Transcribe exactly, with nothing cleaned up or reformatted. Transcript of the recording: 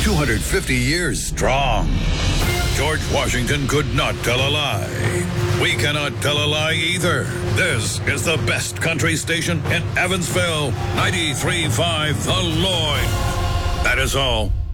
two hundred fifty years strong. George Washington could not tell a lie. We cannot tell a lie either. This is the best country station in Evansville, ninety-three point five The Lloyd. That is all.